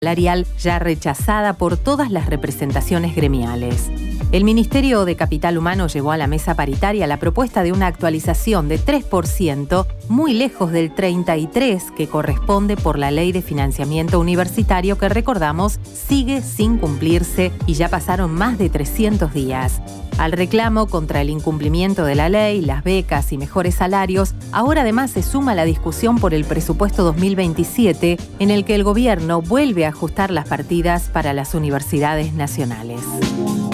salarial ya rechazada por todas las representaciones gremiales. El Ministerio de Capital Humano llevó a la mesa paritaria la propuesta de una actualización de 3%, muy lejos del 33% que corresponde por la Ley de Financiamiento Universitario que, recordamos, sigue sin cumplirse y ya pasaron más de 300 días. Al reclamo contra el incumplimiento de la ley, las becas y mejores salarios, ahora además se suma la discusión por el presupuesto 2027, en el que el gobierno vuelve a ajustar las partidas para las universidades nacionales.